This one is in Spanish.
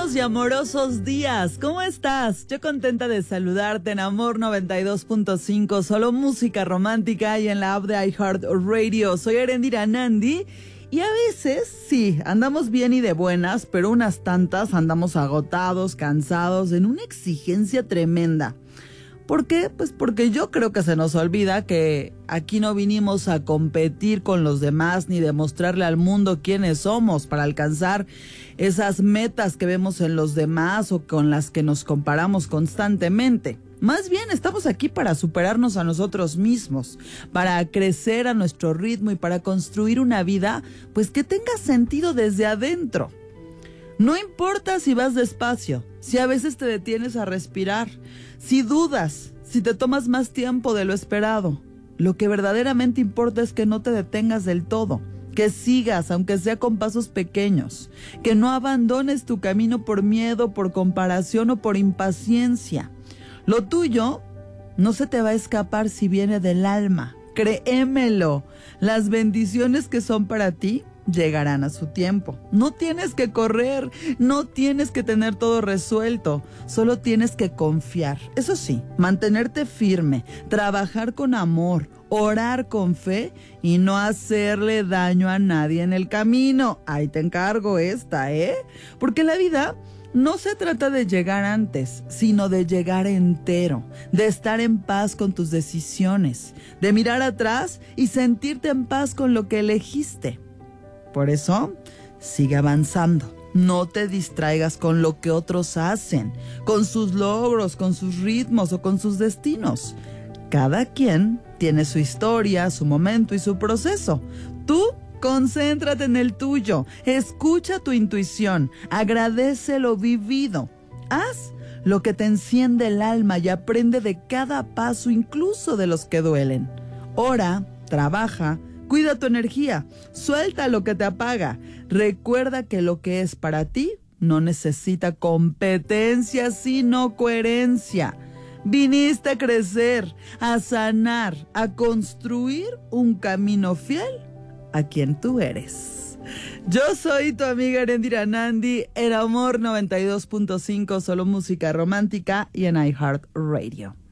Buenos y amorosos días, ¿cómo estás? Yo contenta de saludarte en Amor 92.5, solo música romántica y en la app de iHeartRadio. Soy Erendira Nandi y a veces, sí, andamos bien y de buenas, pero unas tantas andamos agotados, cansados, en una exigencia tremenda. ¿Por qué? Pues porque yo creo que se nos olvida que aquí no vinimos a competir con los demás ni demostrarle al mundo quiénes somos para alcanzar esas metas que vemos en los demás o con las que nos comparamos constantemente. Más bien estamos aquí para superarnos a nosotros mismos, para crecer a nuestro ritmo y para construir una vida pues que tenga sentido desde adentro. No importa si vas despacio, si a veces te detienes a respirar, si dudas, si te tomas más tiempo de lo esperado. Lo que verdaderamente importa es que no te detengas del todo, que sigas, aunque sea con pasos pequeños, que no abandones tu camino por miedo, por comparación o por impaciencia. Lo tuyo no se te va a escapar si viene del alma, créemelo. Las bendiciones que son para ti llegarán a su tiempo. No tienes que correr, no tienes que tener todo resuelto, solo tienes que confiar. Eso sí, mantenerte firme, trabajar con amor, orar con fe y no hacerle daño a nadie en el camino. Ahí te encargo esta, Porque la vida no se trata de llegar antes, sino de llegar entero, de estar en paz con tus decisiones, de mirar atrás y sentirte en paz con lo que elegiste. Por eso, sigue avanzando. No te distraigas con lo que otros hacen, con sus logros, con sus ritmos o con sus destinos. Cada quien tiene su historia, su momento y su proceso. Tú concéntrate en el tuyo, escucha tu intuición, agradece lo vivido. Haz lo que te enciende el alma y aprende de cada paso, incluso de los que duelen. Ora, trabaja, cuida tu energía, suelta lo que te apaga. Recuerda que lo que es para ti no necesita competencia, sino coherencia. Viniste a crecer, a sanar, a construir un camino fiel a quien tú eres. Yo soy tu amiga Erendira Nandi en Amor 92.5, solo música romántica y en iHeartRadio.